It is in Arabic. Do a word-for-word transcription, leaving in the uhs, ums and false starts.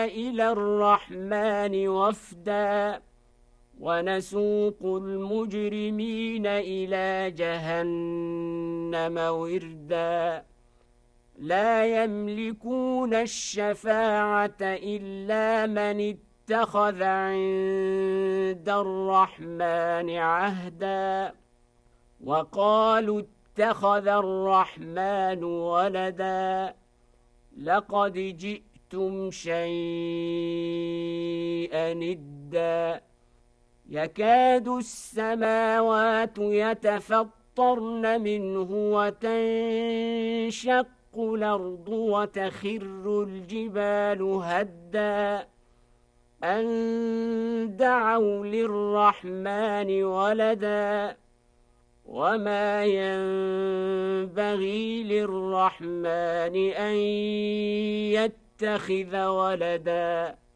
إلى الرحمن وفدا ونسوق المجرمين إلى جهنم وردا لا يملكون الشفاعة إلا من اتخذ عند الرحمن عهدا وقالوا اتخذ الرحمن ولدا لقد جئتم شيئا إدا يكاد السماوات يتفطرن منه وتنشق الأرض وتخر الجبال هدا أن دعوا للرحمن ولدا وما ينبغي للرحمن أن يتخذ ولدا